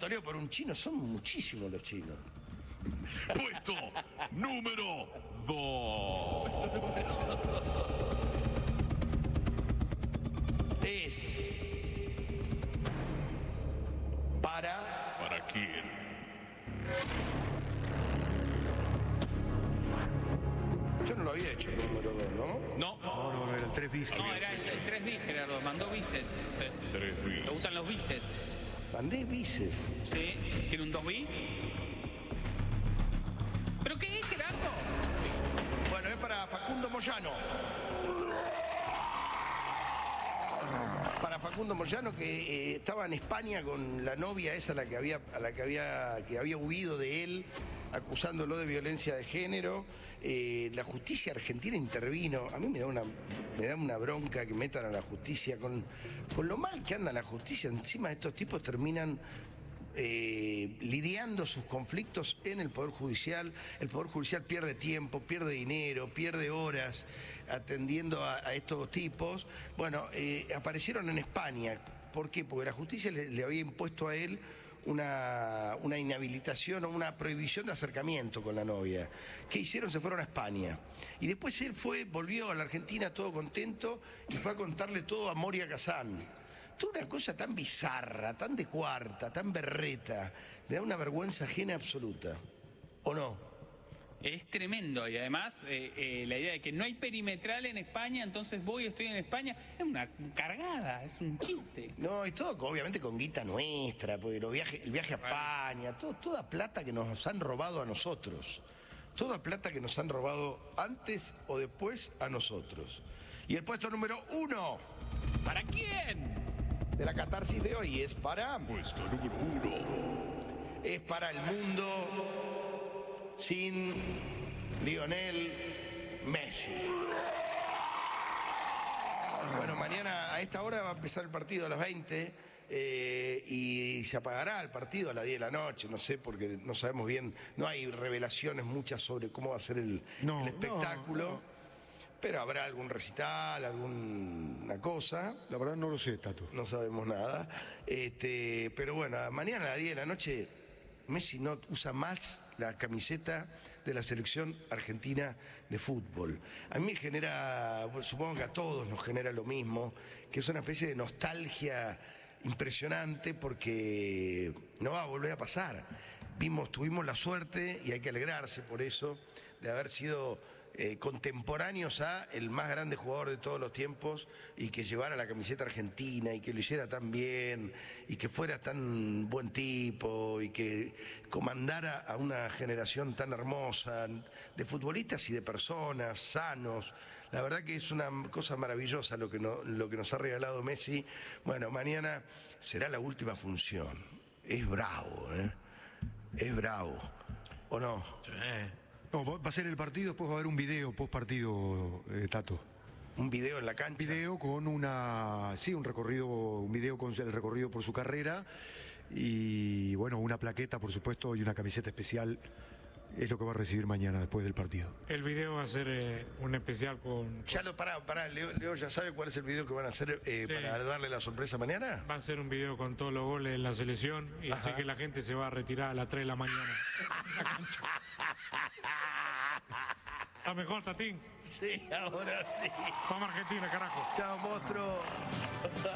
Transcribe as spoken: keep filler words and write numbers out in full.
toreó por un chino, son muchísimos los chinos. Puesto número dos. Es para... ¿Para quién? Yo no lo había hecho el número dos, ¿no? No. No, no, no, era el tres bis. No, era el, el tres bis, Gerardo. Mandó bises. Usted. Tres bis. ¿Le gustan los bises? Mandé bises. Sí. ¿Tiene un dos bis? ¿Pero qué es, Gerardo? Bueno, es para Facundo Moyano. Para Facundo Moyano, que eh, estaba en España con la novia esa a la que había, a la que había, que había huido de él, acusándolo de violencia de género. Eh, la justicia argentina intervino. A mí me da una, me da una bronca que metan a la justicia con, con lo mal que anda la justicia. Encima estos tipos terminan Eh, lidiando sus conflictos en el Poder Judicial. El Poder Judicial pierde tiempo, pierde dinero, pierde horas atendiendo a, a estos tipos. Bueno, eh, aparecieron en España. ¿Por qué? Porque la justicia le, le había impuesto a él una, una inhabilitación o una prohibición de acercamiento con la novia. ¿Qué hicieron? Se fueron a España. Y después él fue, volvió a la Argentina todo contento y fue a contarle todo a Moria Kazán. Toda una cosa tan bizarra, tan de cuarta, tan berreta, le da una vergüenza ajena absoluta, ¿o no? Es tremendo y además eh, eh, la idea de que no hay perimetral en España, entonces voy y estoy en España, es una cargada, es un chiste. No, y todo obviamente con guita nuestra, porque los viajes, el viaje a España, todo, toda plata que nos han robado a nosotros, toda plata que nos han robado antes o después a nosotros. Y el puesto número uno. ¿Para quién? De la catarsis de hoy es para... Puesto número uno. Es para el mundo sin Lionel Messi. Bueno, mañana a esta hora va a empezar el partido a las veinte eh, y se apagará el partido a las diez de la noche, no sé, porque no sabemos bien, no hay revelaciones muchas sobre cómo va a ser el, No, el espectáculo. no, no. Pero habrá algún recital, alguna cosa. La verdad no lo sé, Tato. No sabemos nada. Este, pero bueno, mañana a las diez de la noche Messi no usa más la camiseta de la selección argentina de fútbol. A mí me genera, supongo que a todos nos genera lo mismo, que es una especie de nostalgia impresionante porque no va a volver a pasar. Vimos, tuvimos la suerte, y hay que alegrarse por eso, de haber sido eh, contemporáneos a el más grande jugador de todos los tiempos y que llevara la camiseta argentina y que lo hiciera tan bien y que fuera tan buen tipo y que comandara a una generación tan hermosa de futbolistas y de personas sanos. La verdad que es una cosa maravillosa lo que, no, lo que nos ha regalado Messi. Bueno, mañana será la última función. Es bravo, ¿eh? Es bravo, ¿o no? Sí. No, va a ser el partido, después va a haber un video post partido, eh, Tato. Un video en la cancha. Un video con una, sí, un recorrido, un video con el recorrido por su carrera y bueno, una plaqueta, por supuesto, y una camiseta especial. Es lo que va a recibir mañana después del partido. El video va a ser eh, un especial con... Ya lo pará, pará, Leo, Leo ya sabe cuál es el video que van a hacer eh, Sí. para darle la sorpresa mañana. Va a ser un video con todos los goles en la selección y así que la gente se va a retirar a las tres de la mañana. ¿Está mejor, Tatín? Sí, ahora sí. Vamos a Argentina, carajo. Chao, monstruo.